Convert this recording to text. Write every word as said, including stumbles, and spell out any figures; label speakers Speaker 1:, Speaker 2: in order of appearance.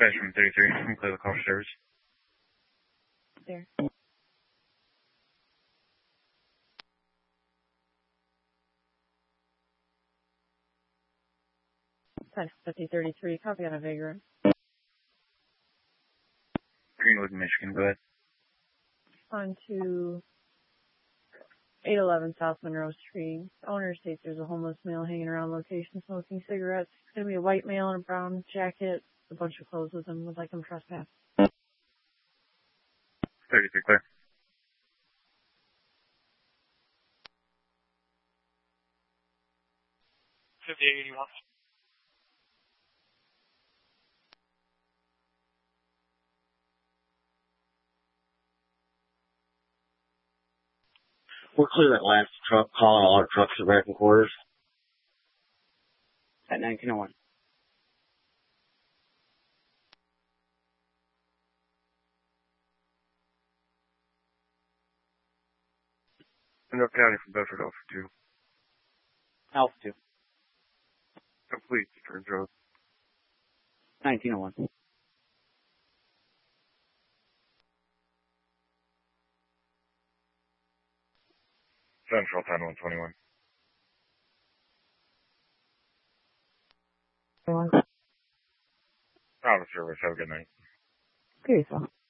Speaker 1: Dispatch from thirty-three. I'm clear the call for service.
Speaker 2: There. ten fifty thirty-three, copy on a Vagrant.
Speaker 1: Greenwood, Michigan, go ahead.
Speaker 2: On to eight eleven South Monroe Street. The owner states there's a homeless male hanging around location smoking cigarettes. It's going to be a white male in a brown jacket, a bunch of clothes with him, would like him trespass.
Speaker 1: thirty-three, clear.
Speaker 3: fifty-eight eighty-one.
Speaker 4: We're clear that last truck, calling all our trucks to American quarters. At nineteen oh one.
Speaker 1: Monroe County from Bedford, Alpha two.
Speaker 4: Alpha two.
Speaker 1: Complete, Stearns Road.
Speaker 4: nineteen oh one.
Speaker 1: Central, ten one twenty-one.
Speaker 2: One.
Speaker 1: Out of service, have a good night.
Speaker 2: Okay, so.